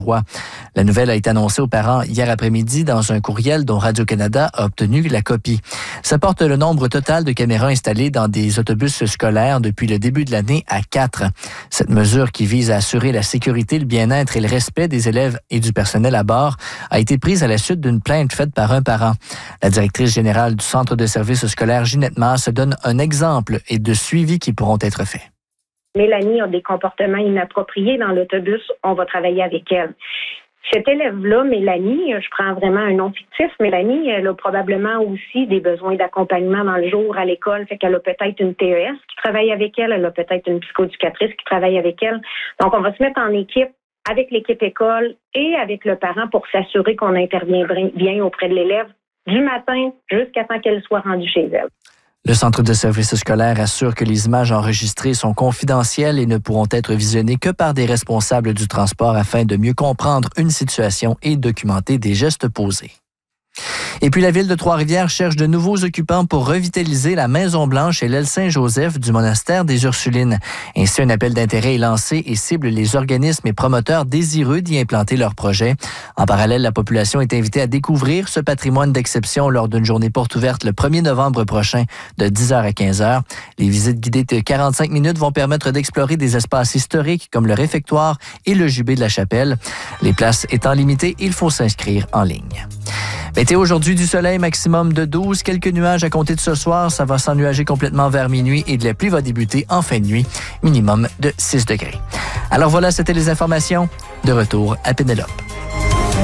La nouvelle a été annoncée aux parents hier après-midi dans un courriel dont Radio-Canada a obtenu la copie. Ça porte le nombre total de caméras installées dans des autobus scolaires depuis le début de l'année à 4. Cette mesure qui vise à assurer la sécurité, le bien-être et le respect des élèves et du personnel à bord a été prise à la suite d'une plainte faite par un parent. La directrice générale du Centre de services scolaires, Ginette Masse, donne un exemple et de suivi qui pourront être faits. Mélanie a des comportements inappropriés dans l'autobus, on va travailler avec elle. Cette élève-là, Mélanie, je prends vraiment un nom fictif, Mélanie, elle a probablement aussi des besoins d'accompagnement dans le jour à l'école, fait qu'elle a peut-être une TES qui travaille avec elle, elle a peut-être une psychoéducatrice qui travaille avec elle. Donc, on va se mettre en équipe avec l'équipe école et avec le parent pour s'assurer qu'on intervient bien auprès de l'élève du matin jusqu'à temps qu'elle soit rendue chez elle. Le Centre de services scolaires assure que les images enregistrées sont confidentielles et ne pourront être visionnées que par des responsables du transport afin de mieux comprendre une situation et documenter des gestes posés. Et puis, la ville de Trois-Rivières cherche de nouveaux occupants pour revitaliser la Maison-Blanche et l'aile Saint-Joseph du monastère des Ursulines. Ainsi, un appel d'intérêt est lancé et cible les organismes et promoteurs désireux d'y implanter leur projet. En parallèle, la population est invitée à découvrir ce patrimoine d'exception lors d'une journée porte ouverte le 1er novembre prochain de 10h à 15h. Les visites guidées de 45 minutes vont permettre d'explorer des espaces historiques comme le réfectoire et le jubé de la chapelle. Les places étant limitées, il faut s'inscrire en ligne. Météo aujourd'hui, du soleil, maximum de 12. Quelques nuages à compter de ce soir. Ça va s'ennuager complètement vers minuit et de la pluie va débuter en fin de nuit. Minimum de 6 degrés. Alors voilà, c'était les informations. De retour à Pénélope.